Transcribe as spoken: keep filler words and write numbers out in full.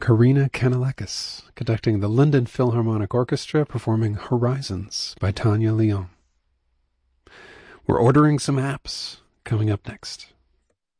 Karina Kanalakis, conducting the London Philharmonic Orchestra, performing Horizons by Tanya Leon. We're ordering some apps coming up next.